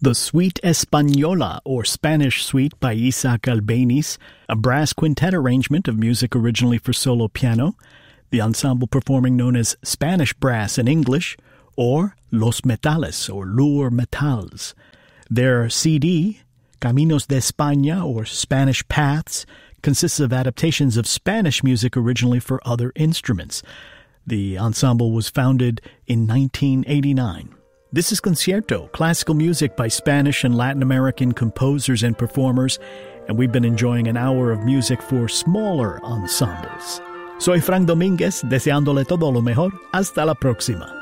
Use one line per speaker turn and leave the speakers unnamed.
The Suite Española, or Spanish Suite by Isaac Albéniz, a brass quintet arrangement of music originally for solo piano, the ensemble performing known as Spanish Brass in English, or Los Metales, or Lure Metals. Their CD, Caminos de España, or Spanish Paths, consists of adaptations of Spanish music originally for other instruments. The ensemble was founded in 1989. This is Concierto, classical music by Spanish and Latin American composers and performers, and we've been enjoying an hour of music for smaller ensembles. Soy Frank Domínguez, deseándole todo lo mejor. Hasta la próxima.